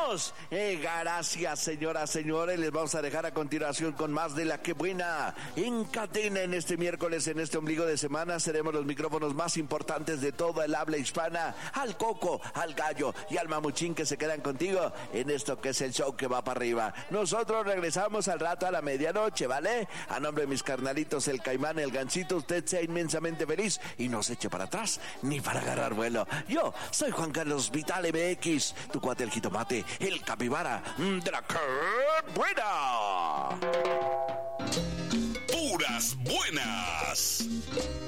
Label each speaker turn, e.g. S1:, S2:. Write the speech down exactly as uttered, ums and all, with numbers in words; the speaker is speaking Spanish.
S1: ¡Vámonos! Eh, gracias, señoras, señores. Les vamos a dejar a continuación con más de La Que Buena. En cadena en este miércoles, en este ombligo de semana, seremos los micrófonos más importantes de toda el habla hispana. Al Coco, al Gallo y al Mamuchín que se quedan contigo en esto que es el show que va para arriba. Nosotros regresamos al rato a la medianoche, ¿vale? A nombre de mis carnalitos, el Caimán, el Gancito, usted sea inmensamente feliz y no se eche para atrás ni para agarrar vuelo. Yo soy Juan Carlos Vital M X, tu cuate el jitomate, el capibara de La Que Buena.
S2: Puras buenas.